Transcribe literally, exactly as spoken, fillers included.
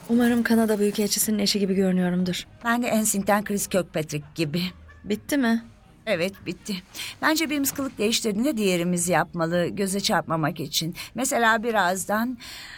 Umarım Kanada Büyükelçisi'nin eşi gibi görünüyorumdur. Ben de Ensign'ten Chris Kirkpatrick gibi. Bitti mi? Evet, bitti. Bence birimiz kılık değiştirdiğinde diğerimiz yapmalı, göze çarpmamak için. Mesela birazdan